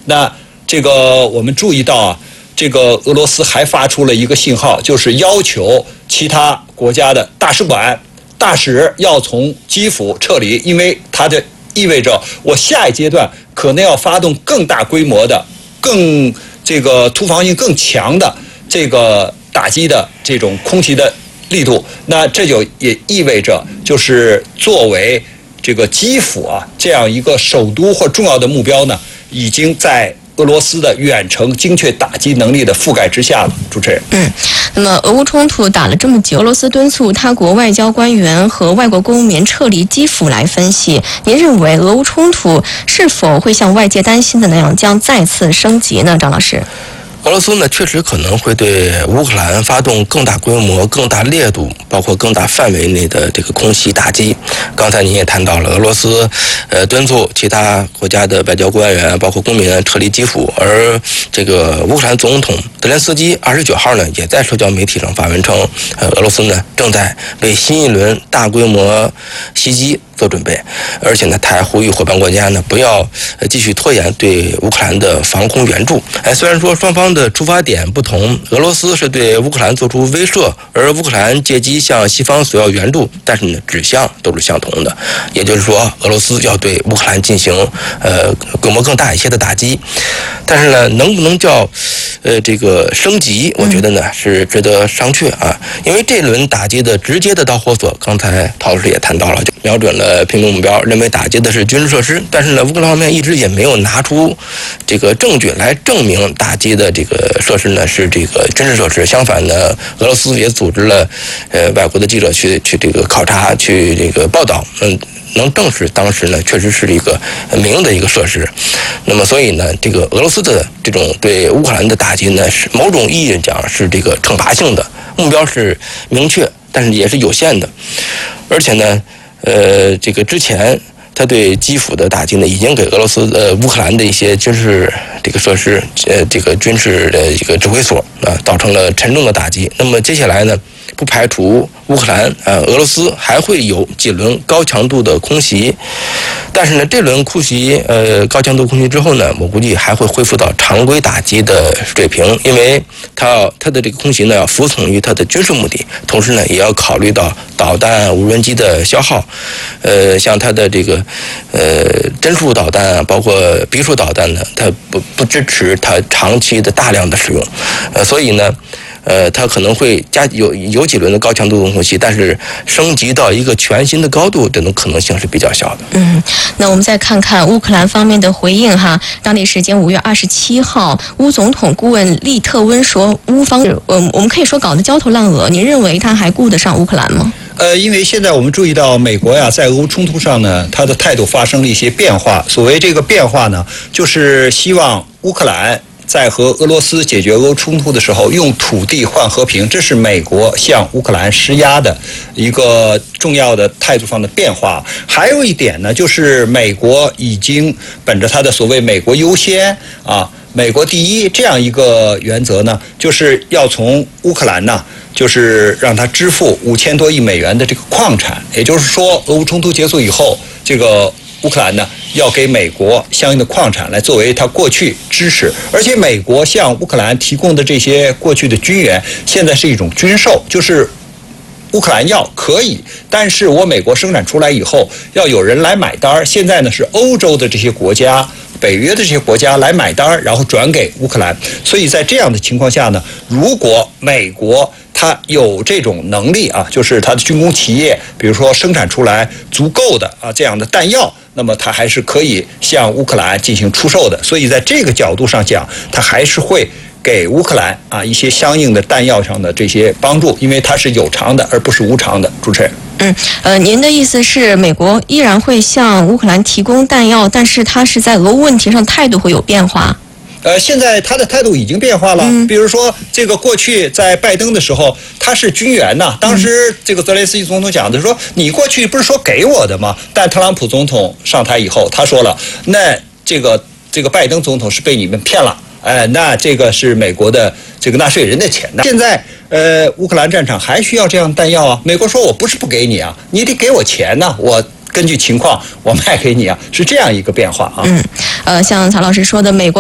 那这个我们注意到啊，这个俄罗斯还发出了一个信号，就是要求其他国家的大使馆、大使要从基辅撤离，因为它的意味着我下一阶段可能要发动更大规模的、更这个突防性更强的这个打击的这种空袭的力度。那这就也意味着，就是作为这个基辅啊这样一个首都或重要的目标呢，已经在俄罗斯的远程精确打击能力的覆盖之下了。主持人， 那么俄乌冲突打了这么久，俄罗斯敦促他国外交官员和外国公民撤离基辅来分析，您认为俄乌冲突是否会像外界担心的那样将再次升级呢？张老师。 俄罗斯呢，确实可能会对乌克兰发动更大规模、更大烈度，包括更大范围内的这个空袭打击。刚才您也谈到了，俄罗斯敦促其他国家的外交官员，包括公民撤离基辅，而这个乌克兰总统泽连斯基29号呢，也在社交媒体上发文称，俄罗斯呢正在为新一轮大规模袭击做准备，而且呢，他还呼吁伙伴国家呢不要继续拖延对乌克兰的防空援助。虽然说双方的出发点不同，俄罗斯是对乌克兰做出威慑，而乌克兰借机向西方索要援助，但是呢，指向都是相同的，也就是说，俄罗斯要对乌克兰进行规模更大一些的打击。但是呢，能不能叫这个升级，我觉得呢是值得商榷啊，因为这轮打击的直接的导火索，刚才陶老师也谈到了，就瞄准了平民目标，认为打击的是军事设施，但是呢，乌克兰方面一直也没有拿出这个证据来证明打击的这个设施呢是这个军事设施。相反呢，俄罗斯也组织了外国的记者去这个考察，去这个报道，能证实当时呢确实是一个民用的一个设施。那么所以呢，这个俄罗斯的这种对乌克兰的打击呢，是某种意义讲是这个惩罚性的，目标是明确，但是也是有限的。而且呢，这个之前他对基辅的打击呢，已经给俄罗斯乌克兰的一些军事这个设施这个军事的一个指挥所造成了沉重的打击。那么接下来呢，不排除乌克兰俄罗斯还会有几轮高强度的空袭，但是呢，这轮空袭高强度空袭之后呢，我估计还会恢复到常规打击的水平，因为它的这个空袭呢要服从于它的军事目的，同时呢也要考虑到导弹、无人机的消耗，像它的这个针数导弹啊，包括匕首导弹呢，它不支持它长期的大量的使用，所以呢。它可能会有几轮的高强度的空袭，但是升级到一个全新的高度，这种可能性是比较小的。 那我们再看看乌克兰方面的回应哈。当地时间5月27号，乌总统顾问利特温说，乌方我们可以说搞得焦头烂额。您认为他还顾得上乌克兰吗？ 因为现在我们注意到美国呀，在俄乌冲突上呢，它的态度发生了一些变化。所谓这个变化呢，就是希望乌克兰在和俄罗斯解决俄乌冲突的时候，用土地换和平，这是美国向乌克兰施压的一个重要的态度上的变化。还有一点呢，就是美国已经本着它的所谓"美国优先"美国第一这样一个原则呢，就是要从乌克兰呢，就是让他支付5000多亿美元的这个矿产。也就是说，俄乌冲突结束以后，这个乌克兰呢，要给美国相应的矿产来作为它过去支持，而且美国向乌克兰提供的这些过去的军援，现在是一种军售，就是乌克兰要可以，但是我美国生产出来以后，要有人来买单。现在呢是欧洲的这些国家、北约的这些国家来买单，然后转给乌克兰。所以在这样的情况下呢，如果美国它有这种能力就是它的军工企业，比如说生产出来足够的这样的弹药，那么它还是可以向乌克兰进行出售的。所以在这个角度上讲，它还是会给乌克兰一些相应的弹药上的这些帮助，因为它是有偿的而不是无偿的。主持人。 您的意思是美国依然会向乌克兰提供弹药，但是它是在俄乌问题上态度会有变化？ 现在他的态度已经变化了。比如说，这个过去在拜登的时候，他是军援呐。当时这个泽连斯基总统讲的说，你过去不是说给我的吗？但特朗普总统上台以后，他说了，那这个拜登总统是被你们骗了。那这个是美国的这个纳税人的钱呢。现在乌克兰战场还需要这样弹药啊。美国说我不是不给你啊，你得给我钱呢，我根据情况我卖给你啊，是这样一个变化啊。 像曹老师说的，美国